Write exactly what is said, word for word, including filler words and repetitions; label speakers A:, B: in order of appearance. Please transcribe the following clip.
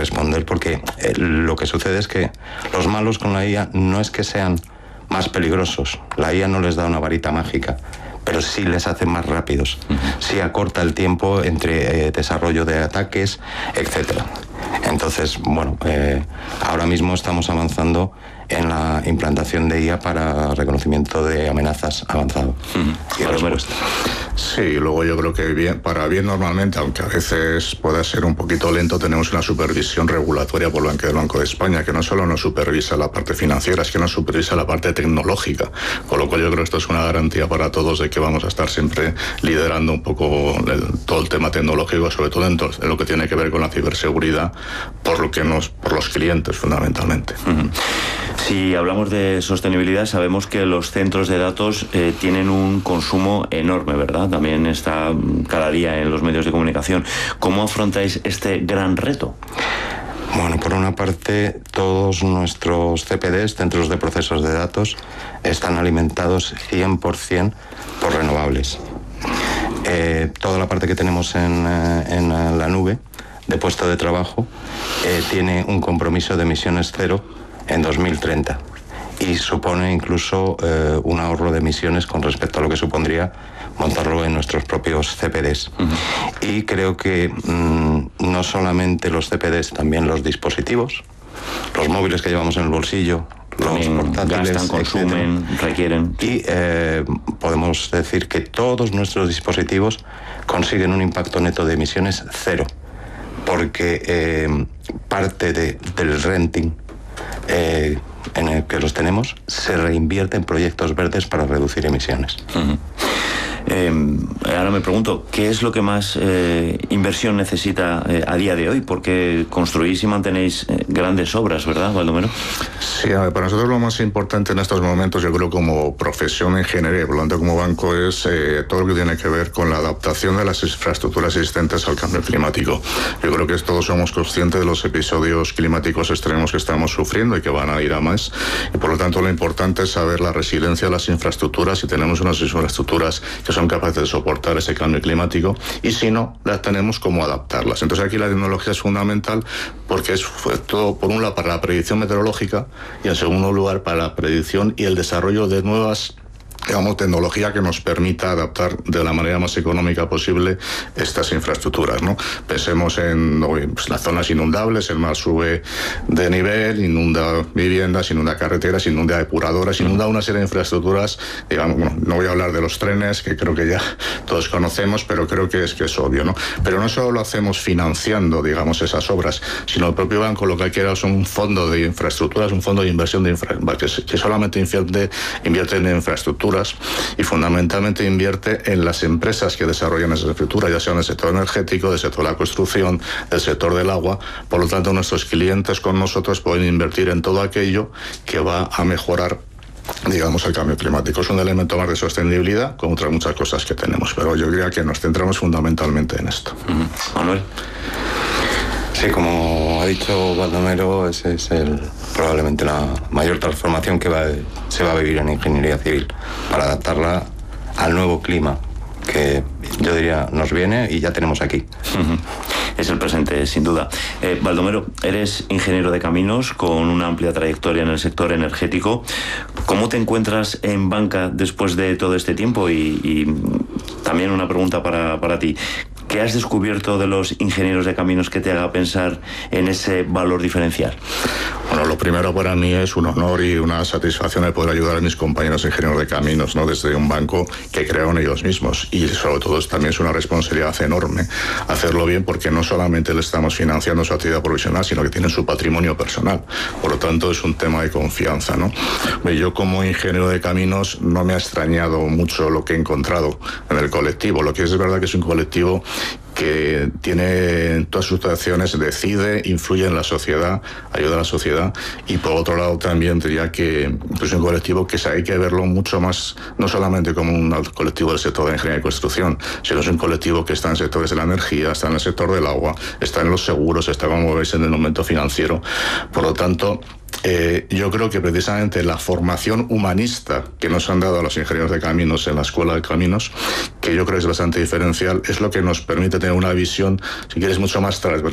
A: responder, porque eh, lo que sucede es que los malos con la I A no es que sean más peligrosos, la I A no les da una varita mágica, pero sí les hace más rápidos, uh-huh. sí acorta el tiempo entre eh, desarrollo de ataques, etcétera. Entonces, bueno, eh, ahora mismo estamos avanzando en la implantación de I A para reconocimiento de amenazas avanzado.
B: Uh-huh. Y claro, respuesta.
C: Sí, luego yo creo que bien, para bien normalmente, aunque a veces pueda ser un poquito lento, tenemos una supervisión regulatoria por parte del Banco de España, que no solo nos supervisa la parte financiera, es que nos supervisa la parte tecnológica, con lo cual yo creo que esto es una garantía para todos de que vamos a estar siempre liderando un poco el, todo el tema tecnológico, sobre todo en, to- en lo que tiene que ver con la ciberseguridad, por lo que nos, por los clientes fundamentalmente.
B: Uh-huh. Si hablamos de sostenibilidad, sabemos que los centros de datos eh, tienen un consumo enorme, ¿verdad? También está cada día en los medios de comunicación. ¿Cómo afrontáis este gran reto?
A: Bueno, por una parte, todos nuestros C P Ds, centros de procesos de datos, están alimentados cien por ciento por renovables. Eh, toda la parte que tenemos en, en la nube de puesto de trabajo eh, tiene un compromiso de emisiones cero en dos mil treinta y supone incluso eh, un ahorro de emisiones con respecto a lo que supondría montarlo en nuestros propios C P Ds. Uh-huh. Y creo que mmm, no solamente los C P Ds, también los dispositivos, los móviles que llevamos en el bolsillo,
B: también
A: los portátiles,
B: gastan, consumen, etcétera, requieren.
A: Y eh, podemos decir que todos nuestros dispositivos consiguen un impacto neto de emisiones cero, porque eh, parte de, del renting eh, en el que los tenemos se reinvierte en proyectos verdes para reducir emisiones.
B: Uh-huh. Eh, ahora me pregunto, ¿qué es lo que más eh, inversión necesita eh, a día de hoy? Porque construís y mantenéis eh, grandes obras, ¿verdad, Baldomero?
C: Sí, a ver, para nosotros lo más importante en estos momentos, yo creo como profesión en general, por lo tanto como banco, es eh, todo lo que tiene que ver con la adaptación de las infraestructuras existentes al cambio climático. Yo creo que todos somos conscientes de los episodios climáticos extremos que estamos sufriendo y que van a ir a más, y por lo tanto lo importante es saber la resiliencia de las infraestructuras, y tenemos unas infraestructuras que son capaces de soportar ese cambio climático, y si no, las tenemos como adaptarlas. Entonces aquí la tecnología es fundamental, porque es todo, por un lado, para la predicción meteorológica, y en segundo lugar para la predicción y el desarrollo de nuevas, digamos, tecnología que nos permita adaptar de la manera más económica posible estas infraestructuras, ¿no? Pensemos en no, pues, las zonas inundables, el mar sube de nivel, inunda viviendas, inunda carreteras, inunda depuradoras, inunda una serie de infraestructuras, digamos, bueno, no voy a hablar de los trenes, que creo que ya todos conocemos, pero creo que es que es obvio, ¿no? Pero no solo lo hacemos financiando, digamos, esas obras, sino el propio banco lo que quiere es un fondo de infraestructuras, un fondo de inversión de infra, que, que solamente invierte, invierte en infraestructuras, y fundamentalmente invierte en las empresas que desarrollan esa infraestructura, ya sea en el sector energético, del sector de la construcción, del sector del agua. Por lo tanto, nuestros clientes con nosotros pueden invertir en todo aquello que va a mejorar, digamos, el cambio climático. Es un elemento más de sostenibilidad, con otras muchas cosas que tenemos, pero yo diría que nos centramos fundamentalmente en esto.
B: Uh-huh. Manuel.
A: Sí, como ha dicho Baldomero, ese es el, probablemente la mayor transformación que va, se va a vivir en ingeniería civil, para adaptarla al nuevo clima que yo diría nos viene y ya tenemos aquí.
B: Uh-huh. Es el presente, sin duda. Eh, Baldomero, eres ingeniero de caminos con una amplia trayectoria en el sector energético. ¿Cómo te encuentras en banca después de todo este tiempo? Y, y también una pregunta para, para ti. ¿Qué has descubierto de los ingenieros de caminos que te haga pensar en ese valor diferencial?
C: Bueno, lo primero para mí es un honor y una satisfacción el poder ayudar a mis compañeros ingenieros de caminos, ¿no? Desde un banco que creo en ellos mismos, y sobre todo también es una responsabilidad enorme hacerlo bien, porque no solamente le estamos financiando su actividad profesional, sino que tienen su patrimonio personal. Por lo tanto, es un tema de confianza, ¿no? Yo como ingeniero de caminos no me ha extrañado mucho lo que he encontrado en el colectivo. Lo que es verdad que es un colectivo que tiene en todas sus acciones, decide, influye en la sociedad, ayuda a la sociedad, y por otro lado también diría que es un colectivo que hay que verlo mucho más, no solamente como un colectivo del sector de ingeniería y construcción, sino es un colectivo que está en sectores de la energía, está en el sector del agua, está en los seguros, está, como veis, en el momento financiero. Por lo tanto, Eh, yo creo que precisamente la formación humanista que nos han dado a los ingenieros de caminos en la Escuela de Caminos, que yo creo que es bastante diferencial, es lo que nos permite tener una visión, si quieres, mucho más transversal